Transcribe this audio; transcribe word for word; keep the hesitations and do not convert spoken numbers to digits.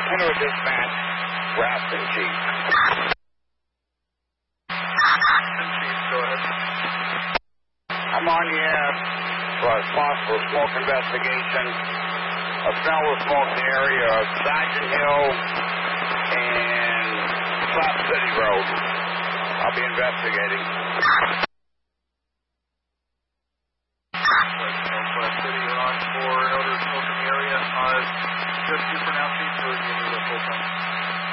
Enter dispatch. Ralston Chief. Chief, go ahead. I'm on the air for a possible smoke investigation. A smell of smoke in the area of Sergeant Hill and South City Road. I'll be investigating.